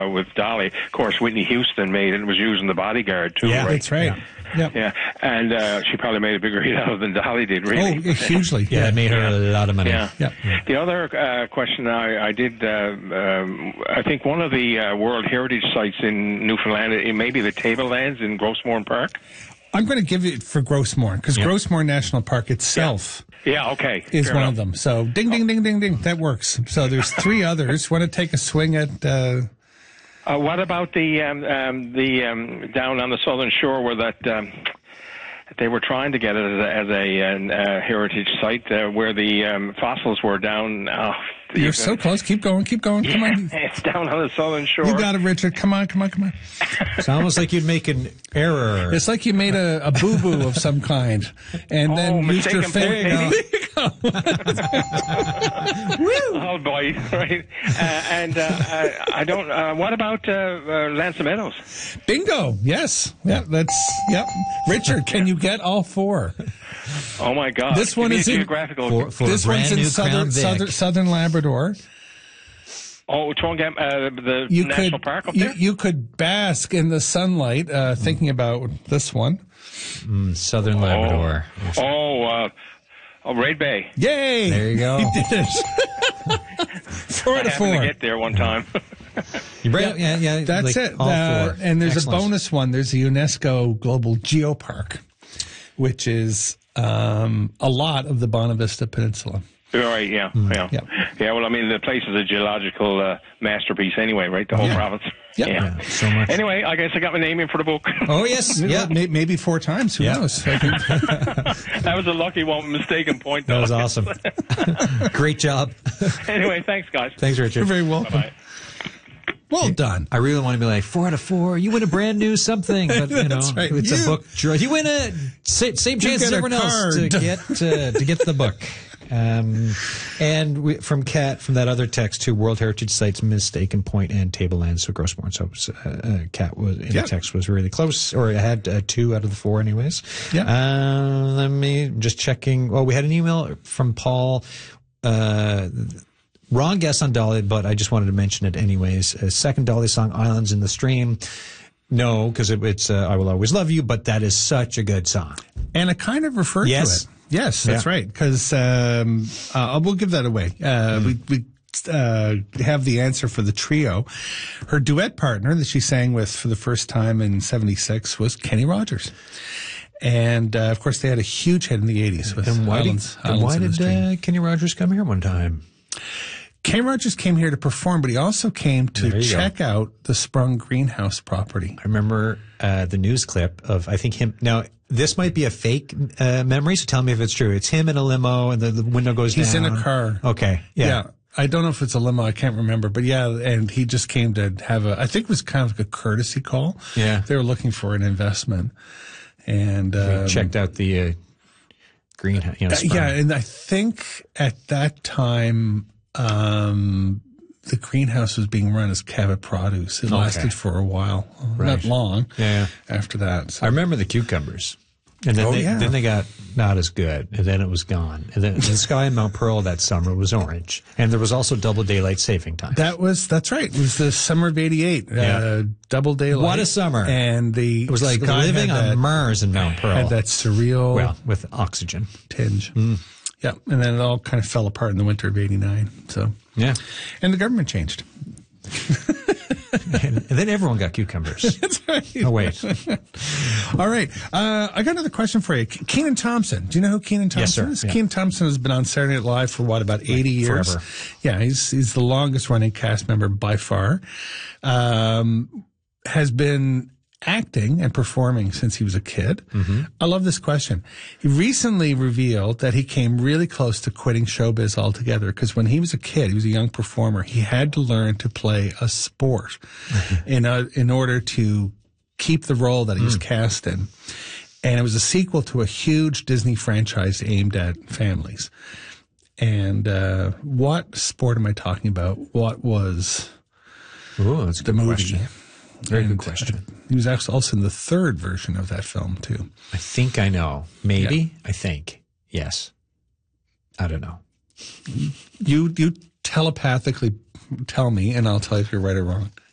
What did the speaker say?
with Dolly. Of course, Whitney Houston made it and was using The Bodyguard, too, Yeah, right? That's right. Yeah, and she probably made a bigger hit out of it than Dolly did, really. Oh, hugely. Yeah, it made her a lot of money. Yeah. Yeah. The other question I did, I think one of the World Heritage Sites in Newfoundland, it may be the Tablelands in Grossmorn Park. I'm going to give it for Grossmorn, because Grossmorn National Park itself Yeah, okay. is Fair one enough. of them. So ding, ding, ding, ding, ding. That works. So there's 3 others. Want to take a swing at... What about the down on the southern shore where that they were trying to get it as a heritage site where the fossils were down? You're so close. Keep going. Keep going. Come on. It's down on the southern shore. You got it, Richard. Come on, come on, come on. It's almost like you'd make an error. It's like you made a boo-boo of some kind and then used your mistaken finger. Oh boy, right? And I don't. What about Lansom Meadows? Bingo. Yes. Yeah, yep. Richard, can you get all 4? Oh my God! This one Give me is a in- geographical. For This a brand one's in new Crown Vic. southern Labrador. Oh, Tongam, the You national could park up there. you could bask in the sunlight thinking about this one. Southern Labrador. Raid Bay. Yay! There you go. He did it. 4 out I of happened 4. to get there one time. Yeah, That's like it. All 4. And there's Excellent. a bonus one. There's a UNESCO Global Geopark, which is a lot of the Bonavista Peninsula. Right, yeah. Well, I mean, the place is a geological masterpiece anyway, right? The whole province. Yep. Yeah. So much. Anyway, I guess I got my name in for the book. Oh, yes. Yeah. Maybe 4 times. Who knows? That was a lucky one, mistaken point, though. That was awesome. Great job. Anyway, thanks, guys. Thanks, Richard. You're very welcome. Bye-bye. Well done. I really want to be like 4 out of 4. You win a brand new something, but That's right. it's a book. You win a same chance as get a everyone else to card. get the book. And from Kat, from that other text to World Heritage Sites, Mistaken Point and Tablelands, so Grossmorn. So Kat was in the text was really close, or it had 2 out of the 4, anyways. Yeah. Let me just checking. Well, we had an email from Paul. Wrong guess on Dolly, but I just wanted to mention it anyways. Second Dolly song, Islands in the Stream. No, because it's I Will Always Love You, but that is such a good song. And I kind of referred to it. Yes, that's right. Because we'll give that away. We have the answer for the trio. Her duet partner that she sang with for the first time in '76 was Kenny Rogers. And, of course, they had a huge hit in the 80s with Islands in the Stream. Kenny Rogers come here one time? Kenny Rogers came here to perform, but he also came to check out the Sprung Greenhouse property. I remember the news clip of, I think him. Now, this might be a fake memory, so tell me if it's true. It's him in a limo and the window goes down. He's in a car. Okay. Yeah. I don't know if it's a limo. I can't remember. But yeah, and he just came to have I think it was kind of like a courtesy call. Yeah. They were looking for an investment. And We checked out the greenhouse. yeah, and I think at that time, the greenhouse was being run as Cabot Produce. It lasted for a while, not long. Yeah. After that, so. I remember the cucumbers. And then then they got not as good, and then it was gone. And then the sky in Mount Pearl that summer was orange, and there was also double daylight saving time. That's right. It was the summer of '88. Double daylight. What a summer! And it was like living on Mars in Mount Pearl. Had that surreal, with oxygen tinge. Yeah, and then it all kind of fell apart in the winter of '89. So and the government changed. and then everyone got cucumbers. That's right. Oh, wait. All right. I got another question for you. Kenan Thompson. Do you know who Kenan Thompson is? Yeah. Kenan Thompson has been on Saturday Night Live for about 80 years? Forever. Yeah, he's the longest running cast member by far. Has been acting and performing since he was a kid. I love this question. He recently revealed that he came really close to quitting showbiz altogether because when he was a kid, he was a young performer, he had to learn to play a sport in order to keep the role that he was cast in. And it was a sequel to a huge Disney franchise aimed at families. And what sport am I talking about? What was that's a the good movie? question. Very good question. He was actually also in the third version of that film, too. I think I know. Maybe? I think. Yes. I don't know. You telepathically tell me, and I'll tell you if you're right or wrong.